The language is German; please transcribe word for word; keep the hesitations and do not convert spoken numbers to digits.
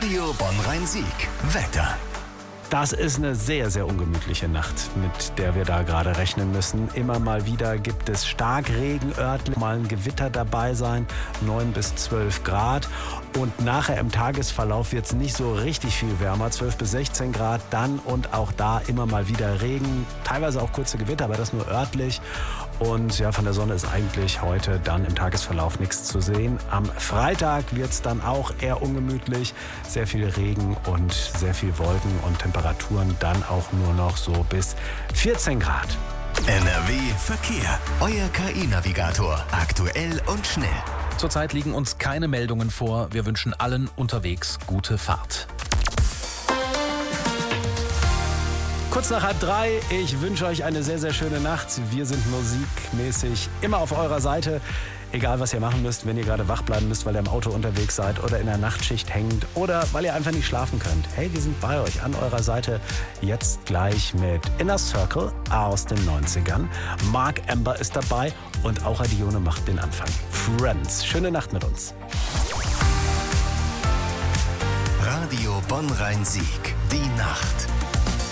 Radio Bonn-Rhein-Sieg. Wetter. Das ist eine sehr, sehr ungemütliche Nacht, mit der wir da gerade rechnen müssen. Immer mal wieder gibt es Starkregen örtlich, mal ein Gewitter dabei sein, neun bis zwölf Grad. Und nachher im Tagesverlauf wird es nicht so richtig viel wärmer, zwölf bis sechzehn Grad. Dann und auch da immer mal wieder Regen, teilweise auch kurze Gewitter, aber das nur örtlich. Und ja, von der Sonne ist eigentlich heute dann im Tagesverlauf nichts zu sehen. Am Freitag wird es dann auch eher ungemütlich. Sehr viel Regen und sehr viel Wolken und Temperaturen dann auch nur noch so bis vierzehn Grad. N R W Verkehr. Euer K I-Navigator. Aktuell und schnell. Zurzeit liegen uns keine Meldungen vor. Wir wünschen allen unterwegs gute Fahrt. Kurz nach halb drei, ich wünsche euch eine sehr, sehr schöne Nacht. Wir sind musikmäßig immer auf eurer Seite. Egal, was ihr machen müsst, wenn ihr gerade wach bleiben müsst, weil ihr im Auto unterwegs seid oder in der Nachtschicht hängt oder weil ihr einfach nicht schlafen könnt. Hey, wir sind bei euch an eurer Seite. Jetzt gleich mit Inner Circle aus den neunzigern. Mark Amber ist dabei und auch Adione macht den Anfang. Friends, schöne Nacht mit uns. Radio Bonn-Rhein-Sieg. Die Nacht.